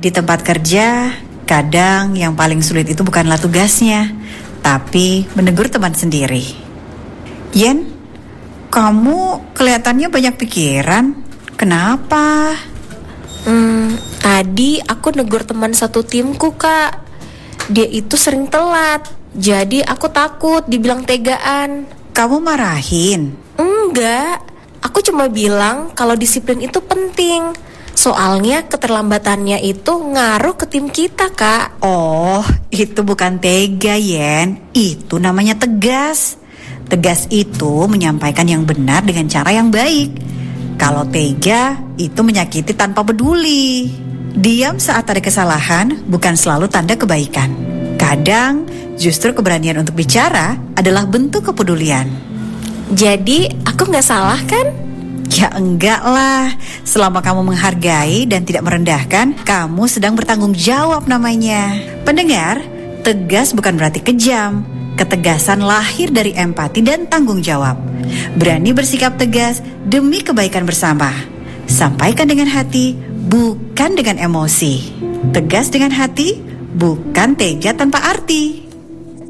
Di tempat kerja, kadang yang paling sulit itu bukanlah tugasnya, tapi menegur teman sendiri. Yen, kamu kelihatannya banyak pikiran. Kenapa? Tadi aku negur teman satu timku, Kak. Dia itu sering telat, jadi aku takut dibilang tegaan. Kamu marahin? Enggak, aku cuma bilang kalau disiplin itu penting. Soalnya keterlambatannya itu ngaruh ke tim kita, Kak. Oh, itu bukan tega, Yen. Itu namanya tegas. Tegas itu menyampaikan yang benar dengan cara yang baik. Kalau tega, itu menyakiti tanpa peduli. Diam saat ada kesalahan bukan selalu tanda kebaikan. Kadang, justru keberanian untuk bicara adalah bentuk kepedulian. Jadi, aku nggak salah kan? Ya enggak lah, selama kamu menghargai dan tidak merendahkan, kamu sedang bertanggung jawab namanya. Pendengar, tegas bukan berarti kejam. Ketegasan lahir dari empati dan tanggung jawab. Berani bersikap tegas demi kebaikan bersama. Sampaikan dengan hati, bukan dengan emosi. Tegas dengan hati, bukan tega tanpa arti.